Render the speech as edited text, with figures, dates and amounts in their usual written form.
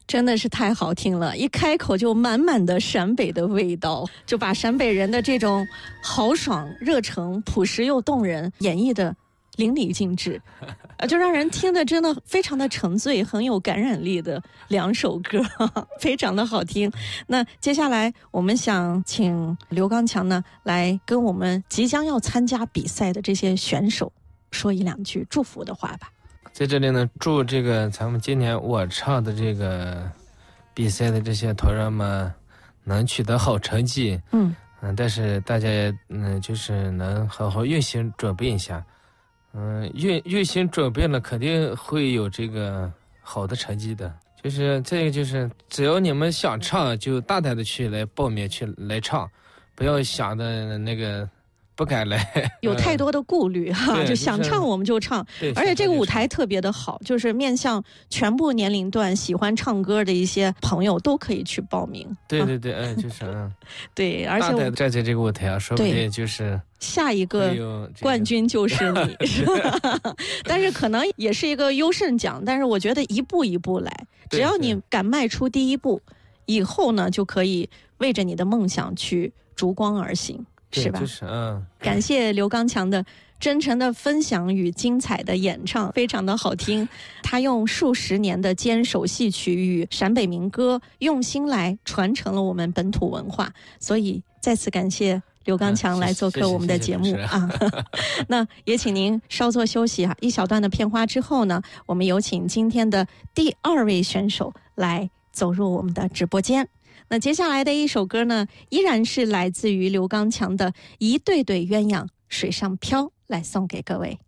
真的是太好听了，一开口就满满的陕北的味道，就把陕北人的这种豪爽、热诚、朴实又动人演绎的淋漓尽致，就让人听得真的非常的沉醉，很有感染力的2首歌，非常的好听。那接下来我们想请刘刚强呢来跟我们即将要参加比赛的这些选手说1、2句祝福的话吧。 在这里呢，祝这个咱们今年我唱的这个比赛的这些团员们能取得好成绩。但是大家也就是能好好用心准备一下。用心准备了，肯定会有这个好的成绩的。就是这个，就是只要你们想唱，就大胆的去来报名去来唱，不要想的那个不敢来， 有太多的顾虑哈，就想唱我们就唱。而且这个舞台特别的好，就是面向全部年龄段喜欢唱歌的一些朋友都可以去报名。 对，就是对，而且大胆站在这个舞台上，说不定就是下一个冠军就是你，是吧？但是可能也是一个优胜奖，但是我觉得一步一步来，只要你敢迈出第一步，以后呢就可以为着你的梦想去逐光而行。是吧？感谢刘刚强的真诚的分享与精彩的演唱，非常的好听。他用数十年的坚守戏曲与陕北民歌，用心来传承了我们本土文化。所以再次感谢刘刚强来做客我们的节目啊。那也请您稍作休息啊，一小段的片花之后呢，我们有请今天的第2位选手来走入我们的直播间。那接下来的一首歌呢，依然是来自于刘刚强的《一对对鸳鸯水上漂》，来送给各位。